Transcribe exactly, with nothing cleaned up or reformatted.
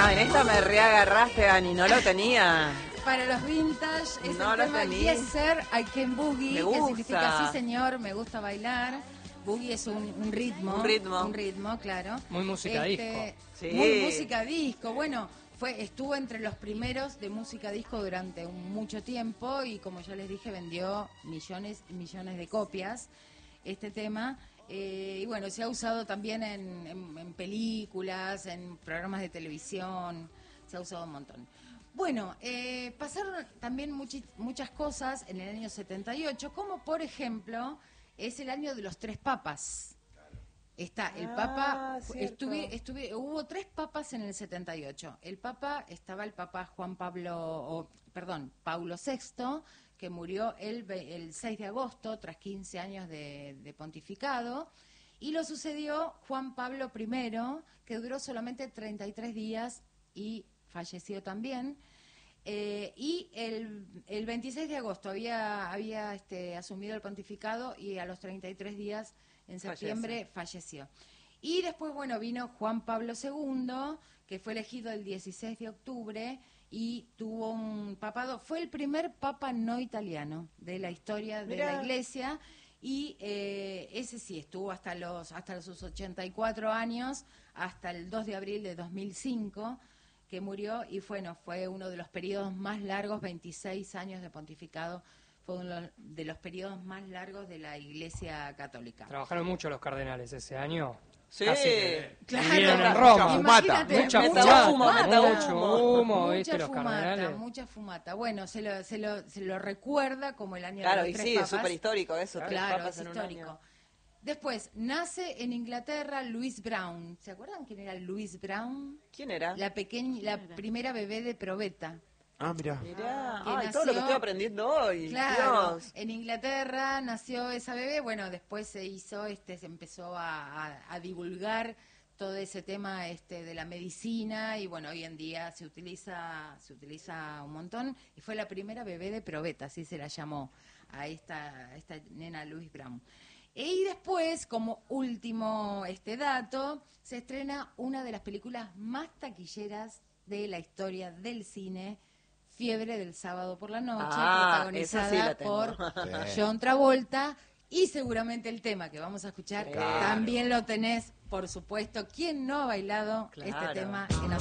No, en esta me reagarraste, Ani, no lo tenía. Para los vintage es No el lo tema tenía. Yes Sir, I Can Boogie, Me que gusta. significa sí señor, me gusta bailar. Boogie es un, un ritmo. Un ritmo. Un ritmo, claro. Muy música disco. Sí. Muy música disco. Bueno, fue estuvo entre los primeros de música disco durante un, mucho tiempo y como ya les dije, vendió millones y millones de copias este tema. Eh, y bueno, se ha usado también en, en, en películas, en programas de televisión, se ha usado un montón. Bueno, eh, pasaron también muchi, muchas cosas en el año setenta y ocho, como por ejemplo, es el año de los tres papas. Está el Ah, Papa, cierto. estuve, estuve, hubo tres papas en el setenta y ocho. El Papa, estaba el Papa Juan Pablo, o, perdón, Paulo sexto, que murió el, el seis de agosto, tras quince años de, de pontificado, y lo sucedió Juan Pablo primero, que duró solamente treinta y tres días y falleció también. Eh, y el, el veintiséis de agosto había, había este, asumido el pontificado y a los treinta y tres días, en septiembre, falleció. Y después, bueno, vino Juan Pablo segundo, que fue elegido el dieciséis de octubre y tuvo un papado. Fue el primer papa no italiano de la historia de Mirá. la Iglesia y eh, ese sí estuvo hasta los hasta sus ochenta y cuatro años, hasta el dos de abril de dos mil cinco, que murió y bueno, fue uno de los periodos más largos, veintiséis años de pontificado, fue uno de los periodos más largos de la Iglesia Católica. Trabajaron mucho los cardenales ese año. Sí. Casi que Claro, vivieron en mucha Roma. imagínate, Mucha Meta fumata, humo, meta mucho humo. humo, mucha ¿viste? Los fumata, cardenales. mucha fumata. Bueno, se lo, se lo, se lo recuerda como el año Claro, de y los tres sí, es papas. súper histórico eso. tres Claro, papas es en un histórico. año. Después, nace en Inglaterra Louise Brown. ¿Se acuerdan quién era Louise Brown? ¿Quién era? La pequeña, la primera bebé de probeta. Ah, mira. Mirá, que ay, todo lo que nació- estoy aprendiendo hoy. Claro, Dios. en Inglaterra nació esa bebé, bueno, después se hizo, este, se empezó a, a- a divulgar todo ese tema este, de la medicina y bueno, hoy en día se utiliza, se utiliza un montón y fue la primera bebé de probeta, así se la llamó a esta, a esta nena Louise Brown. Y después, como último este dato, se estrena una de las películas más taquilleras de la historia del cine, Fiebre del sábado por la noche, Ah, esa sí protagonizada la tengo. por Sí. John Travolta, y seguramente el tema que vamos a escuchar Claro. también lo tenés, por supuesto. ¿Quién no ha bailado Claro. este tema en